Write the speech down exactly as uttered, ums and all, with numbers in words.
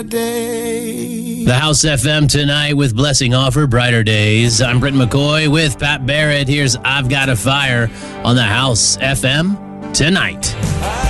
The House F M tonight with Blessing Offer, Brighter Days. I'm Britton McCoy with Pat Barrett. Here's I've Got a Fire on the House F M tonight.